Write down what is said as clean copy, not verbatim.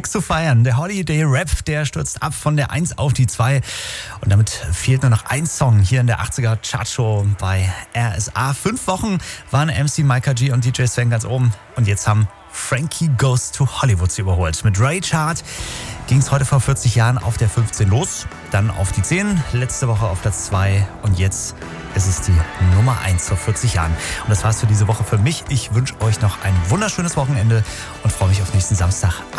nichts zu feiern. Der Holiday Rap, der stürzt ab von der 1 auf die 2. Und damit fehlt nur noch ein Song hier in der 80er Chartshow bei RSA. 5 Wochen waren MC Micah G und DJ Sven ganz oben. Und jetzt haben Frankie Goes to Hollywood sie überholt. Mit Rage Hard ging es heute vor 40 Jahren auf der 15 los, dann auf die 10, letzte Woche auf Platz 2 und jetzt ist es die Nummer 1 vor 40 Jahren. Und das war's für diese Woche für mich. Ich wünsche euch noch ein wunderschönes Wochenende und freue mich auf nächsten Samstag.